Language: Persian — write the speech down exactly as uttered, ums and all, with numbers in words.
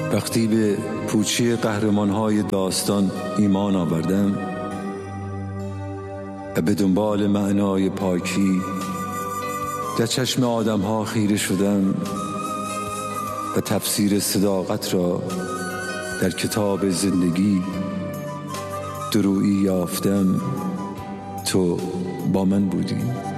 وقتی به پوچی قهرمان‌های داستان ایمان آوردم و به دنبال معنای پاکی در چشم آدم‌ها خیره شدم و تفسیر صداقت را در کتاب زندگی درویی یافتم، تو با من بودی.